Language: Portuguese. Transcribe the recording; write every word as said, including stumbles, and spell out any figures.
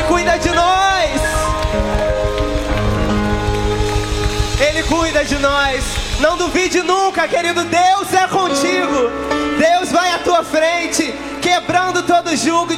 cuida de nós. Ele cuida de nós. Não duvide nunca, querido. Deus é contigo. Deus vai à tua frente, quebrando todo jugo